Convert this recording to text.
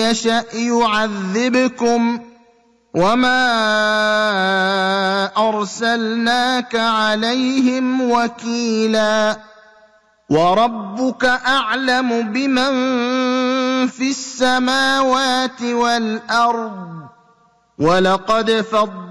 يشأ يعذبكم وما أرسلناك عليهم وكيلا وربك أعلم بمن في السماوات والأرض ولقد فضلنا